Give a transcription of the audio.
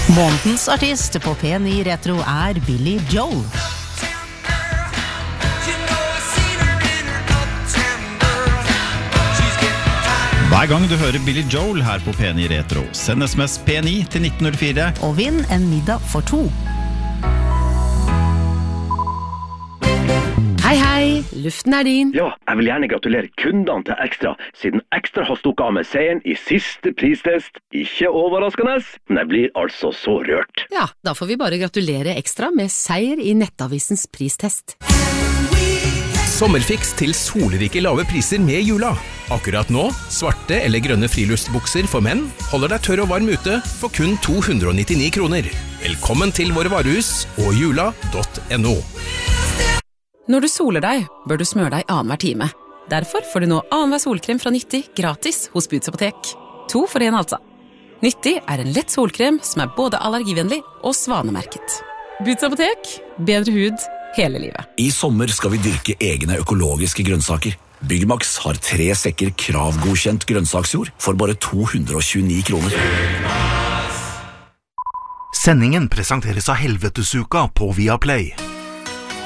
Månedens artist på P9 Retro Billy Joel. Hver gang du hører Billy Joel her på P9 Retro, send SMS P9 til 1904 og vinn en middag for 2. Hei, luften din. Ja, jeg vil gjerne gratulere kundene til Extra, siden Extra har stukket av med seieren I siste pristest. Ikke overraskende, men jeg blir altså så rørt. Ja, da får vi bare gratulere Extra med seier I nettavisens pristest. Sommerfiks til solrike lave priser med jula. Akkurat nå, svarte eller grønne friluftsbukser for menn holder deg tørr og varm ute for kun 299 kroner. Velkommen til våre varehus og jula.no. Når du soler deg, bør du smøre deg annenhver time. Derfor får du nå annenhver solkrem fra Nyttig gratis hos Boots Apotek. 2 for 1 altså. Nyttig en lett solkrem som både allergivennlig og svanemerket. Boots Apotek, bedre hud hele livet. I sommer skal vi dyrke egne økologiske grønnsaker. Byggmax har 3 sekker kravgodkjent grønnsaksjord for bare 229 kroner. Sendingen presenteres av Helvetesuka på Viaplay.